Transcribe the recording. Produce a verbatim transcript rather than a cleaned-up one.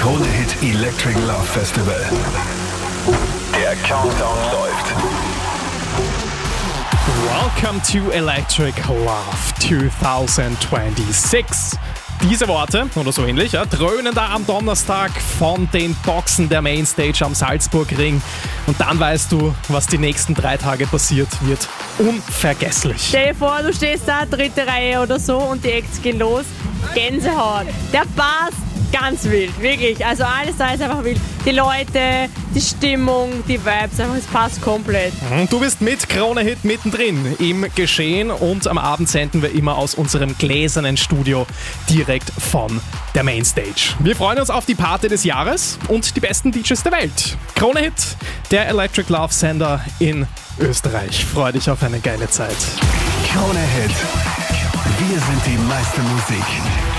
Krone Hit Electric Love Festival. Der Countdown läuft. Welcome to Electric Love zwanzig sechsundzwanzig. Diese Worte, oder so ähnlich, ja, dröhnen da am Donnerstag von den Boxen der Mainstage am Salzburgring. Und dann weißt du, was die nächsten drei Tage passiert, wird unvergesslich. Stell dir vor, du stehst da, dritte Reihe oder so, und die Acts gehen los. Gänsehaut. Der Bass, ganz wild, wirklich. Also alles da ist einfach wild. Die Leute, die Stimmung, die Vibes, einfach, es passt komplett. Du bist mit Krone Hit mittendrin im Geschehen und am Abend senden wir immer aus unserem gläsernen Studio direkt von der Mainstage. Wir freuen uns auf die Party des Jahres und die besten D Js der Welt. Krone Hit, der Electric Love Sender in Österreich. Freu dich auf eine geile Zeit. Krone Hit. Wir sind die meiste Musik.